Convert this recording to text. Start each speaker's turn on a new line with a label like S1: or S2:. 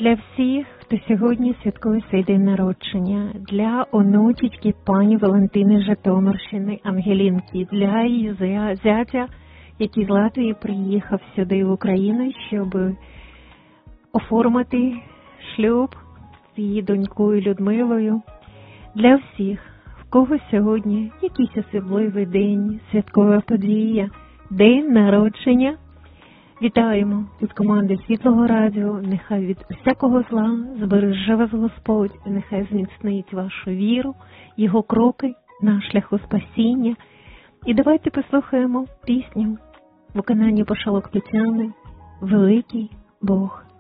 S1: Для всіх, хто сьогодні святкує свій день народження, для онучечки пані Валентини з Житомирщини, Ангелінки, для її зятя, який з Латвії приїхав сюди в Україну, щоб оформити шлюб з її донькою Людмилою. Для всіх, в кого сьогодні якийсь особливий день, святкова подія, день народження. Вітаємо від команди Світлого Радіо. Нехай від всякого зла збереже вас Господь, і нехай зміцнить вашу віру, його кроки на шляху спасіння. І давайте послухаємо пісню в виконанні Пошалок Тетяни «Великий Бог».